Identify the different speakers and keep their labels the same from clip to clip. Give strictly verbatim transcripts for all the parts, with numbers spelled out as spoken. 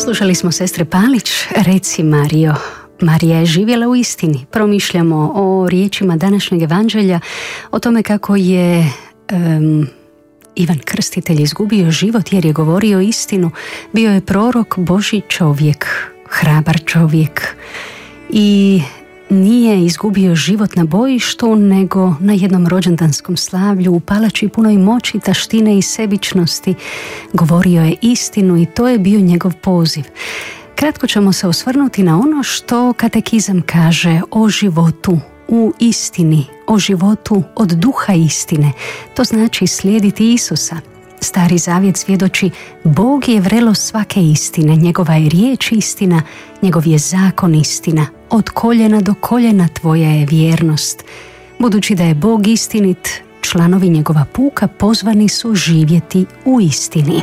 Speaker 1: Slušali smo sestre Palić, Reci Marijo. Marija je živjela u istini. Promišljamo o riječima današnjeg evanđelja, o tome kako je um, Ivan Krstitelj izgubio život jer je govorio istinu. Bio je prorok, Božji čovjek, hrabar čovjek i nije izgubio život na bojištu, nego na jednom rođendanskom slavlju u palači punoj moći, taštine i sebičnosti. Govorio je istinu i to je bio njegov poziv. Kratko ćemo se osvrnuti na ono što katekizam kaže o životu u istini, o životu od duha istine. To znači slijediti Isusa. Stari zavjet svjedoči: Bog je vrelo svake istine, njegova je riječ istina, njegov je zakon istina, od koljena do koljena tvoja je vjernost. Budući da je Bog istinit, članovi njegova puka pozvani su živjeti u istini.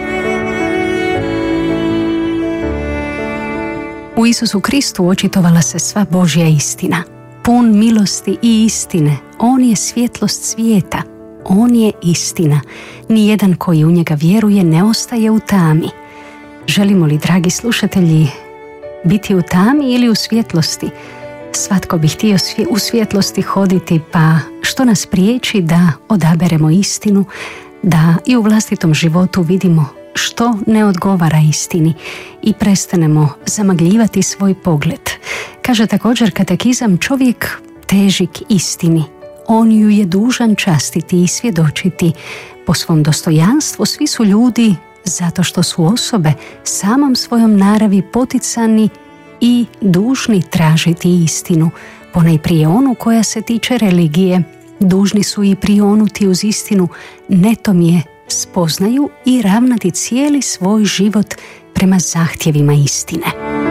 Speaker 1: U Isusu Kristu očitovala se sva Božja istina. Pun milosti i istine, on je svjetlost svijeta. On je istina. Nijedan koji u njega vjeruje ne ostaje u tami. Želimo li, dragi slušatelji, biti u tami ili u svjetlosti? Svatko bi htio u svjetlosti hoditi, pa što nas priječi da odaberemo istinu, da i u vlastitom životu vidimo što ne odgovara istini i prestanemo zamagljivati svoj pogled. Kaže također katekizam: čovjek teži k istini. On ju je dužan častiti i svjedočiti. Po svom dostojanstvu svi su ljudi, zato što su osobe samom svojom naravi poticani i dužni tražiti istinu, ponajprije onu koja se tiče religije. Dužni su i prionuti uz istinu, netom je spoznaju i ravnati cijeli svoj život prema zahtjevima istine.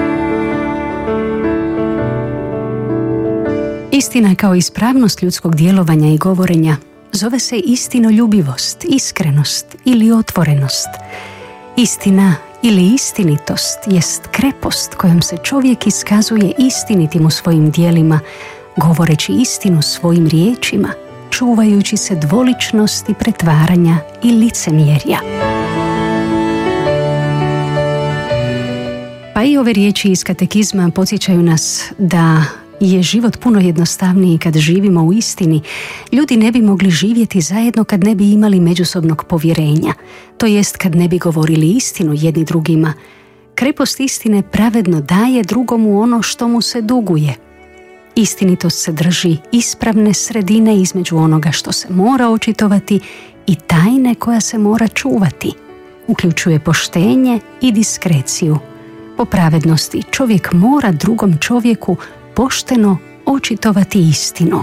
Speaker 1: Istina kao ispravnost ljudskog djelovanja i govorenja zove se istinoljubivost, iskrenost ili otvorenost. Istina ili istinitost jest krepost kojom se čovjek iskazuje istinitim u svojim djelima, govoreći istinu svojim riječima, čuvajući se dvoličnosti, pretvaranja i licemjerja. Pa i ove riječi iz katekizma podsjećaju nas da je život puno jednostavniji kad živimo u istini. Ljudi ne bi mogli živjeti zajedno kad ne bi imali međusobnog povjerenja, to jest kad ne bi govorili istinu jedni drugima. Krepost istine pravedno daje drugomu ono što mu se duguje. Istinitost se drži ispravne sredine između onoga što se mora očitovati i tajne koja se mora čuvati. Uključuje poštenje i diskreciju. Po pravednosti čovjek mora drugom čovjeku pošteno očitovati istinu.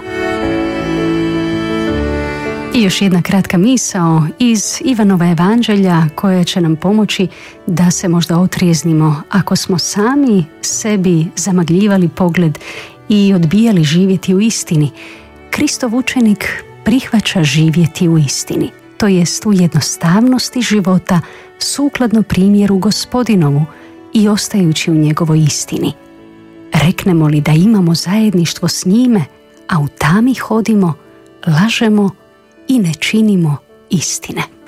Speaker 1: I još jedna kratka misao iz Ivanova evanđelja koja će nam pomoći da se možda otrijeznimo ako smo sami sebi zamagljivali pogled i odbijali živjeti u istini. Kristov učenik prihvaća živjeti u istini, to jest u jednostavnosti života sukladno primjeru Gospodinovu i ostajući u njegovoj istini. Reknemo li da imamo zajedništvo s njime, a u tami hodimo, lažemo i ne činimo istine.